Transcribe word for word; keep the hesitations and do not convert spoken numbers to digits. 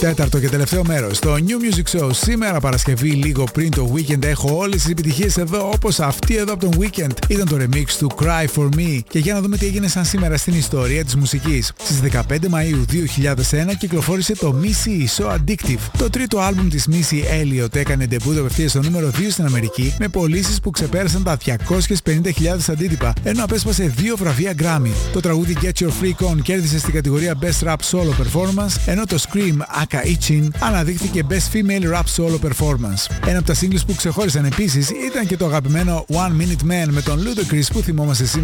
Τέταρτο και τελευταίο μέρος, το New Music Show. Σήμερα Παρασκευή, λίγο πριν το Weekend, έχω όλες τις επιτυχίες εδώ, όπως αυτή εδώ από τον Weekend. Ήταν το remix του Cry For Me. Και για να δούμε τι έγινε σαν σήμερα στην ιστορία της μουσικής. Στις δεκαπέντε Μαΐου δύο χιλιάδες ένα κυκλοφόρησε το Missy So Addictive. Το τρίτο άλμπουμ της Missy Elliott έκανε ντεμπούτο απευθείας στο νούμερο δύο στην Αμερική, με πωλήσεις που ξεπέρασαν τα διακόσιες πενήντα χιλιάδες αντίτυπα, ενώ απέσπασε δύο βραβεία Grammy. Το τραγούδι Get Your Freak On κέρδισε στην κατηγορία Best Rap Solo Performance, ενώ το Scream Aka Ichin αναδείχθηκε Best Female Rap Solo Performance. Ένα από τα singles που ξεχώρισαν επίσης ήταν και το αγαπημένο One Minute Man με τον Ludacris που θυμόμαστε σήμερα.